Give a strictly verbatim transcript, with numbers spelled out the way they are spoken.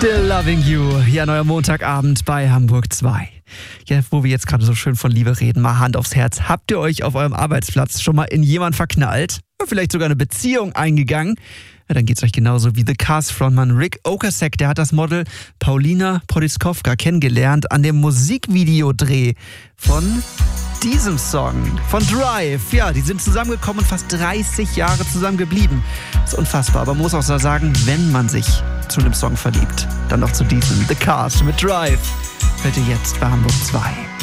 Still Loving You, hier an eurem Montagabend bei Hamburg zwei. Ja, wo wir jetzt gerade so schön von Liebe reden, mal Hand aufs Herz. Habt ihr euch auf eurem Arbeitsplatz schon mal in jemanden verknallt? Oder vielleicht sogar eine Beziehung eingegangen? Ja, dann geht's euch genauso wie The Cars-Frontmann Rick Ocasek. Der hat das Model Paulina Porizkowska kennengelernt an dem Musikvideodreh von diesem Song, von Drive. Ja, die sind zusammengekommen und fast dreißig Jahre zusammen geblieben. Das ist unfassbar, aber man muss auch so sagen, wenn man sich zu einem Song verliebt, dann noch zu diesem The Cars mit Drive. Hört ihr jetzt bei Hamburg zwei.